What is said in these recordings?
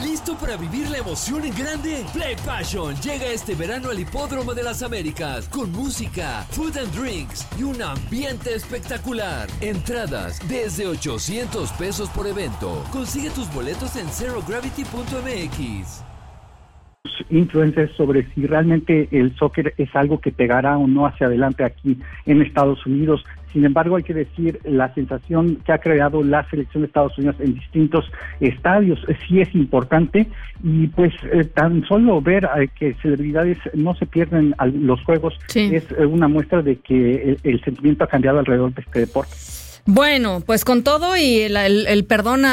¿Listo para vivir la emoción en grande? Play Passion llega este verano al Hipódromo de las Américas con música, food and drinks y un ambiente espectacular. Entradas desde $800 por evento. Consigue tus boletos en zerogravity.mx. Influencers sobre si realmente el soccer es algo que pegará o no hacia adelante aquí en Estados Unidos. Sin embargo, hay que decir, la sensación que ha creado la selección de Estados Unidos en distintos estadios sí es importante, y pues tan solo ver que celebridades no se pierden los juegos es una muestra de que el sentimiento ha cambiado alrededor de este deporte. Bueno, pues con todo y el perdón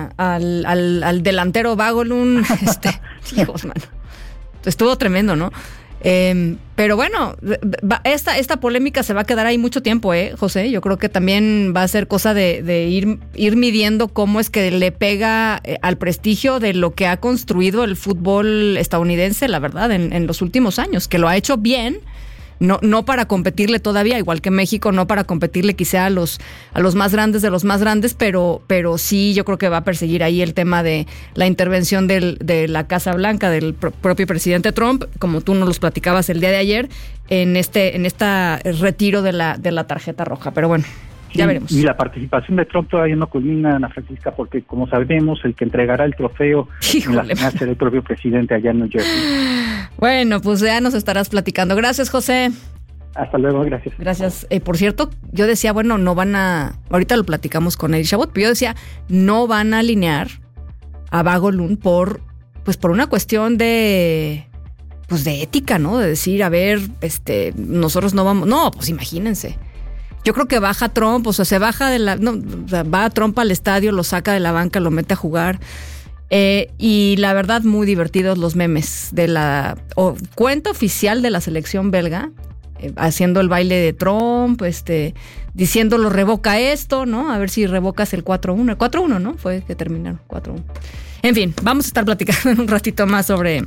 al delantero Bagolun, hijos, mano. Estuvo tremendo, ¿no? Pero bueno, esta polémica se va a quedar ahí mucho tiempo, José. Yo creo que también va a ser cosa de ir midiendo cómo es que le pega al prestigio de lo que ha construido el fútbol estadounidense, la verdad, en los últimos años, que lo ha hecho bien. No para competirle todavía, igual que México, no para competirle quizá a los más grandes de los más grandes, pero sí yo creo que va a perseguir ahí el tema de la intervención de la Casa Blanca, del propio presidente Trump, como tú nos los platicabas el día de ayer, en esta retiro de la tarjeta roja. Pero bueno, ya veremos. Y la participación de Trump todavía no culmina, Ana Francisca, porque como sabemos, el que entregará el trofeo en la final será el propio presidente allá en New Jersey. Bueno, pues ya nos estarás platicando. Gracias, José. Hasta luego, gracias. Gracias. Por cierto, yo decía, bueno, no van a... Ahorita lo platicamos con Eddie Chabot, pero yo decía, no van a alinear a Bagolun por una cuestión de ética, ¿no? De decir, a ver, nosotros no vamos... No, pues imagínense. Yo creo que baja Trump, se baja va Trump al estadio, lo saca de la banca, lo mete a jugar. Y la verdad, muy divertidos los memes de la cuenta oficial de la selección belga, haciendo el baile de Trump, diciéndolo revoca esto, ¿no? A ver si revocas el 4-1. El 4-1, ¿no? Fue que terminaron 4-1. En fin, vamos a estar platicando en un ratito más sobre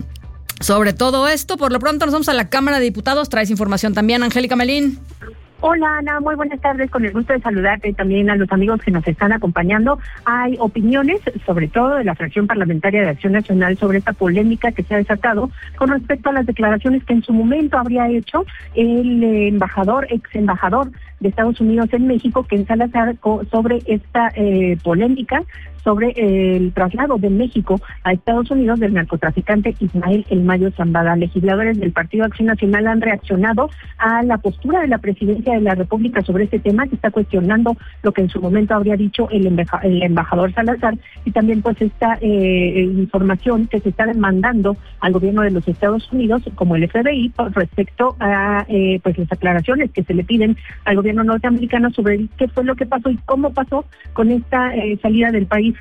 todo esto. Por lo pronto nos vamos a la Cámara de Diputados. Traes información también, Angélica Melín. Hola, Ana, muy buenas tardes, con el gusto de saludarte también a los amigos que nos están acompañando. Hay opiniones, sobre todo de la fracción parlamentaria de Acción Nacional, sobre esta polémica que se ha desatado con respecto a las declaraciones que en su momento habría hecho el ex embajador de Estados Unidos en México, Ken Salazar, sobre esta polémica sobre el traslado de México a Estados Unidos del narcotraficante Ismael El Mayo Zambada. Legisladores del Partido Acción Nacional han reaccionado a la postura de la Presidencia de la República sobre este tema, que está cuestionando lo que en su momento habría dicho el embajador Salazar, y también pues esta información que se está demandando al gobierno de los Estados Unidos, como el FBI, por respecto a las aclaraciones que se le piden al gobierno norteamericano sobre qué fue lo que pasó y cómo pasó con esta salida del país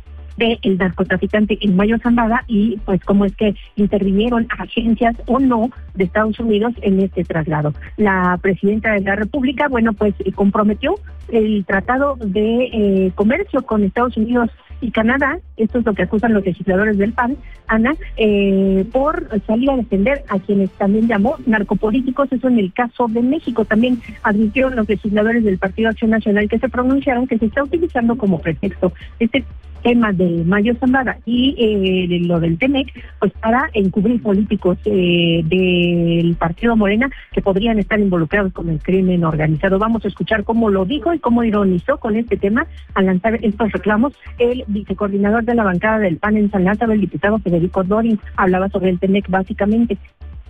del narcotraficante El Mayo Zambada, y pues cómo es que intervinieron agencias o no de Estados Unidos en este traslado. La presidenta de la República, comprometió el tratado de comercio con Estados Unidos y Canadá, esto es lo que acusan los legisladores del PAN, Ana, por salir a defender a quienes también llamó narcopolíticos. Eso en el caso de México. También advirtieron los legisladores del Partido Acción Nacional que se pronunciaron que se está utilizando como pretexto este tema del Mayo Zambada y lo del TEMEC, pues para encubrir políticos del Partido Morena que podrían estar involucrados con el crimen organizado. Vamos a escuchar cómo lo dijo y cómo ironizó con este tema al lanzar estos reclamos el vicecoordinador de la bancada del PAN en San Lázaro, el diputado Federico Dorin. Hablaba sobre el TEMEC básicamente.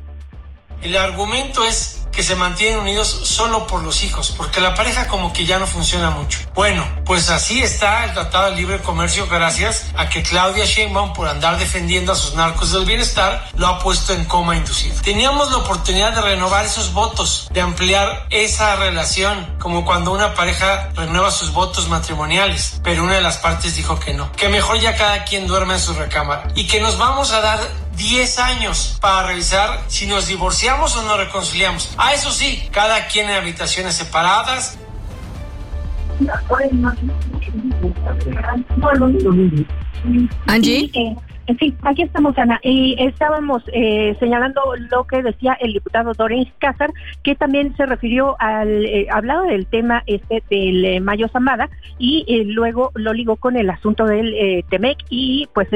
El argumento es que se mantienen unidos solo por los hijos, porque la pareja como que ya no funciona mucho. Bueno, pues así está el Tratado de Libre Comercio gracias a que Claudia Sheinbaum, por andar defendiendo a sus narcos del bienestar, lo ha puesto en coma inducido. Teníamos la oportunidad de renovar esos votos, de ampliar esa relación, como cuando una pareja renueva sus votos matrimoniales, pero una de las partes dijo que no, que mejor ya cada quien duerma en su recámara y que nos vamos a dar 10 años para revisar si nos divorciamos o nos reconciliamos. Eso sí, cada quien en habitaciones separadas. Angie. Sí, aquí estamos, Ana, y estábamos señalando lo que decía el diputado Dorin Cázar, que también se refirió hablaba del tema del Mayo Zambada y luego lo ligó con el asunto del TEMEC y pues